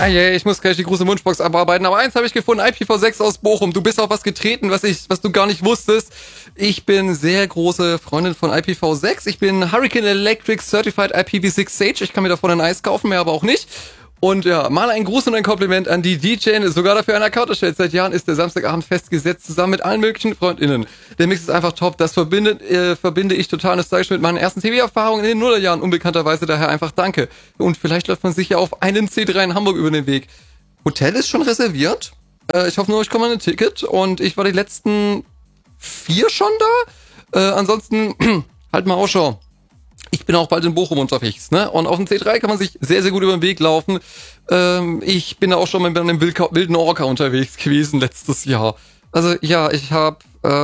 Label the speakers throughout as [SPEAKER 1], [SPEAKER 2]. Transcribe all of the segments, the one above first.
[SPEAKER 1] Ich muss gleich die große Wunschbox abarbeiten, aber eins habe ich gefunden, IPv6 aus Bochum. Du bist auf was getreten, was du gar nicht wusstest. Ich bin sehr große Freundin von IPv6. Ich bin Hurricane Electric Certified IPv6 Sage. Ich kann mir davon ein Eis kaufen, mehr aber auch nicht. Und ja, mal ein Gruß und ein Kompliment an die DJ, sogar dafür einen Account erstellt. Seit Jahren ist der Samstagabend festgesetzt, zusammen mit allen möglichen FreundInnen. Der Mix ist einfach top. Das verbinde ich total nostalgisch mit meinen ersten TV-Erfahrungen in den Nullerjahren. Unbekannterweise daher einfach danke. Und vielleicht läuft man sich ja auf einen C3 in Hamburg über den Weg. Hotel ist schon reserviert. Ich hoffe nur, ich komme an ein Ticket. Und ich war die letzten 4 schon da. Ansonsten halt mal Ausschau. Ich bin auch bald in Bochum unterwegs, ne? Und auf dem C3 kann man sich sehr, sehr gut über den Weg laufen. Ich bin da auch schon mal mit einem wilden Orca unterwegs gewesen letztes Jahr. Also ja, ich habe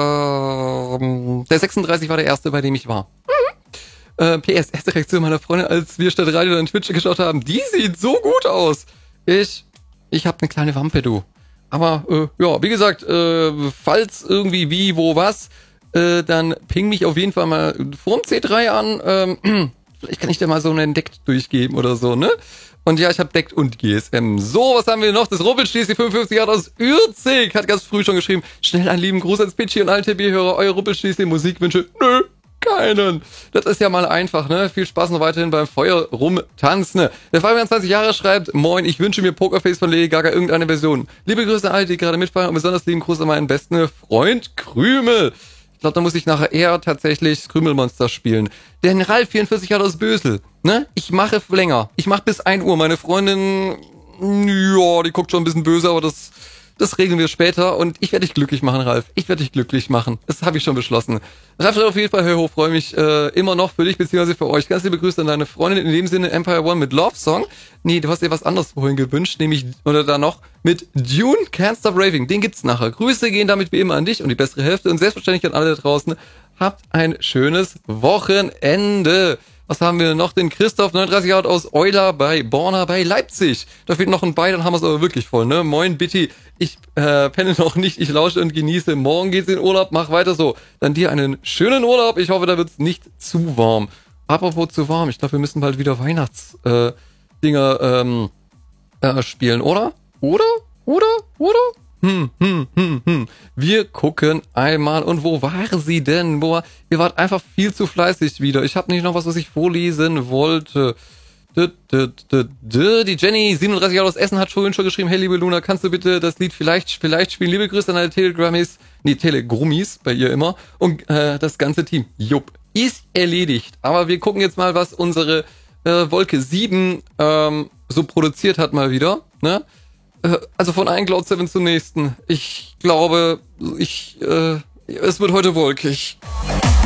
[SPEAKER 1] der 36 war der erste, bei dem ich war. PS, erste Reaktion meiner Freundin, als wir statt Radio dann Twitch geschaut haben. Die sieht so gut aus. Ich habe eine kleine Wampe, du. Aber ja, wie gesagt, falls irgendwie wie, wo, was, dann ping mich auf jeden Fall mal vorm C3 an. Vielleicht kann ich dir mal so einen Deckt durchgeben oder so, ne? Und ja, ich habe Deckt und GSM. So, was haben wir noch? Das Rumpelstilzchen 55 Jahre aus Ürzig hat ganz früh schon geschrieben. Schnell einen lieben Gruß ans Pitchy und allen TB-Hörer. Euer Rumpelstilzchen Musikwünsche? Nö, keinen. Das ist ja mal einfach, ne? Viel Spaß noch weiterhin beim Feuer rumtanzen. Der Fabian 20 Jahre schreibt, moin, ich wünsche mir Pokerface von Lady Gaga irgendeine Version. Liebe Grüße an alle, die gerade mitfeiern und besonders lieben Gruß an meinen besten Freund Krümel. Ich glaube, da muss ich nachher eher tatsächlich Krümelmonster spielen. Denn Ralf 44 Jahre aus Bösel, ne? Ich mache länger. Ich mache bis 1 Uhr. Meine Freundin, ja, die guckt schon ein bisschen böse, aber das regeln wir später. Und ich werde dich glücklich machen, Ralf. Ich werde dich glücklich machen. Das habe ich schon beschlossen. Ralf, auf jeden Fall, hey ho, freue mich immer noch für dich, beziehungsweise für euch. Ganz liebe Grüße an deine Freundin. In dem Sinne Empire One mit Love Song. Nee, du hast dir was anderes vorhin gewünscht, nämlich, oder da noch, mit Dune Can't Stop Raving. Den gibt's nachher. Grüße gehen damit wie immer an dich und die bessere Hälfte und selbstverständlich an alle da draußen. Habt ein schönes Wochenende. Was haben wir noch? Den Christoph, 39 Jahre alt aus Euler bei Borna bei Leipzig. Da fehlt noch ein Bei, dann haben wir es aber wirklich voll, ne? Moin, Bitti. Ich penne noch nicht, ich lausche und genieße. Morgen geht's in Urlaub, mach weiter so. Dann dir einen schönen Urlaub. Ich hoffe, da wird's nicht zu warm. Apropos zu warm, ich glaube, wir müssen bald wieder Dinger spielen, oder? Oder? Wir gucken einmal. Und wo war sie denn? Ihr wart einfach viel zu fleißig wieder. Ich habe nicht noch was ich vorlesen wollte. Die Jenny, 37 Jahre aus Essen, hat vorhin schon geschrieben, hey liebe Luna, kannst du bitte das Lied vielleicht spielen? Liebe Grüße an alle Telegrummies bei ihr immer. Und das ganze Team. Jupp, ist erledigt. Aber wir gucken jetzt mal, was unsere Wolke 7 so produziert hat mal wieder, ne? Also von einem Cloud 7 zum nächsten. Ich glaube, es wird heute wolkig.